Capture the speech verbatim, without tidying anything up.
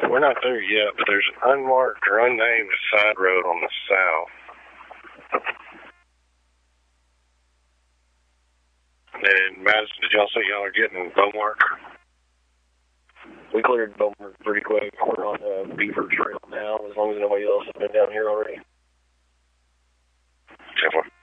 We're not there yet, but there's an unmarked or unnamed side road on the south. And Madison, did y'all say y'all are getting Beaumark? We cleared Beaumark pretty quick. We're on the Beaver Trail now, as long as nobody else has been down here already. ten four.